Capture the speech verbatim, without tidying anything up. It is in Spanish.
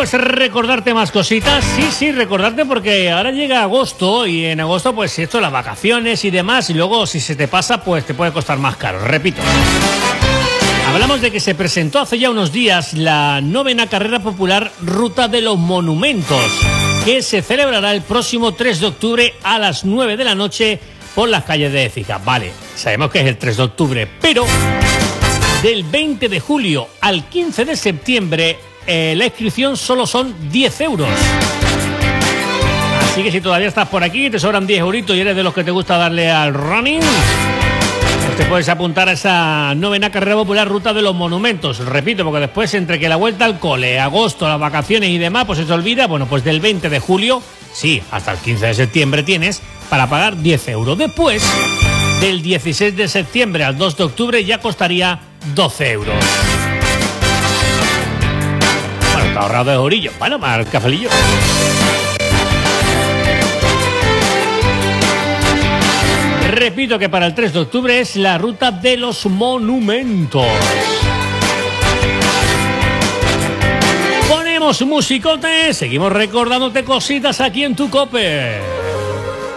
pues recordarte más cositas. Sí, sí, recordarte porque ahora llega agosto y en agosto pues esto, las vacaciones y demás, y luego si se te pasa pues te puede costar más caro. Repito. Hablamos de que se presentó hace ya unos días la novena carrera popular Ruta de los Monumentos, que se celebrará el próximo tres de octubre a las nueve de la noche por las calles de Écija. Vale, sabemos que es el tres de octubre, pero del veinte de julio al quince de septiembre eh, la inscripción solo son diez euros. Así que si todavía estás por aquí, te sobran diez euritos y eres de los que te gusta darle al running, te puedes apuntar a esa novena carrera popular Ruta de los Monumentos. Repito, porque después entre que la vuelta al cole, agosto, las vacaciones y demás, pues se te olvida. Bueno, pues del veinte de julio, sí, hasta el quince de septiembre tienes para pagar diez euros. Después, del dieciséis de septiembre al dos de octubre ya costaría doce euros. Bueno, te ha ahorrado de orillo. Bueno, para el cafelillo. Repito que para el tres de octubre es la Ruta de los Monumentos. Ponemos musicote, seguimos recordándote cositas aquí en tu COPE.